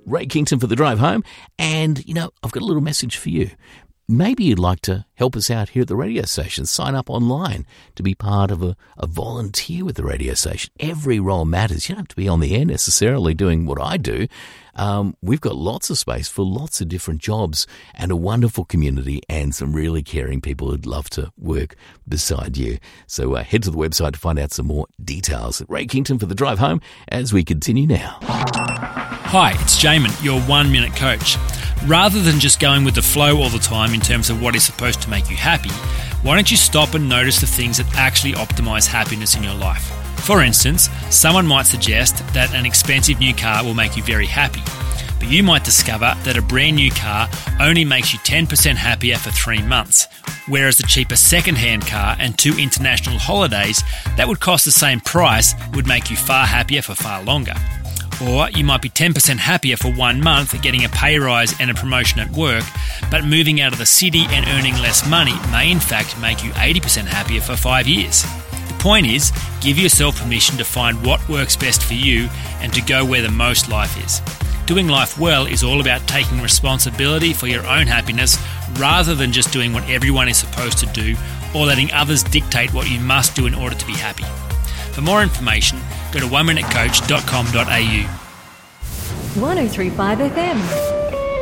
Ray Kington for the drive home. And, I've got a little message for you. Maybe you'd like to help us out here at the radio station. Sign up online to be part of a volunteer with the radio station. Every role matters. You don't have to be on the air necessarily doing what I do. We've got lots of space for lots of different jobs and a wonderful community and some really caring people who'd love to work beside you. So head to the website to find out some more details. Ray Kington for the drive home as we continue now. Hi, it's Jamin, your 1 minute coach. Rather than just going with the flow all the time in terms of what is supposed to make you happy, why don't you stop and notice the things that actually optimize happiness in your life? For instance, someone might suggest that an expensive new car will make you very happy, but you might discover that a brand new car only makes you 10% happier for 3 months, whereas the cheaper second-hand car and 2 international holidays that would cost the same price would make you far happier for far longer. Or you might be 10% happier for 1 month getting a pay rise and a promotion at work, but moving out of the city and earning less money may in fact make you 80% happier for 5 years. The point is, give yourself permission to find what works best for you and to go where the most life is. Doing life well is all about taking responsibility for your own happiness rather than just doing what everyone is supposed to do or letting others dictate what you must do in order to be happy. For more information, go to oneminutecoach.com.au. 103.5 FM.